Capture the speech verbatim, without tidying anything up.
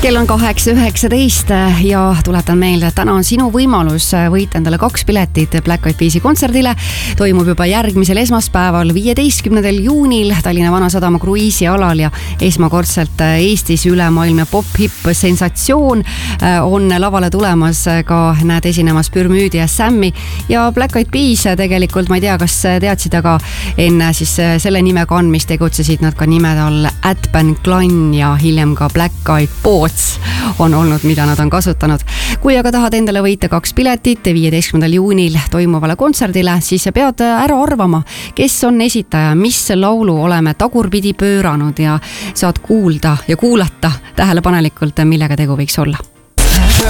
kell on kaheksa üheksateist ja tuletan meelde, et täna on sinu võimalus võita endale kaks piletit Black Eyed Peas'i kontserdile. Toimub juba järgmisel esmaspäeval, viieteistkümnendal juunil Tallinna Vanasadama kruiisialal ja esmakordselt Eestis ülemaailmne pop-hip sensatsioon on lavale tulemas, ka näed esinemas Pürmüüdi ja Sammi ja Black Eyed Peas tegelikult, ma ei tea, kas teadsid, aga enne siis selle nime kandmist tegutsesid nad ka nimed all Atban Klann ja hiljem ka Black Eyed Poets on olnud, mida nad on kasutanud. Kui aga tahad endale võita kaks piletit viieteistkümnendal juunil toimuvale kontserdile, siis pead ära arvama, kes on esitaja, mis laulu oleme tagurpidi pööranud ja saad kuulda ja kuulata tähelepanelikult, millega tegu võiks olla.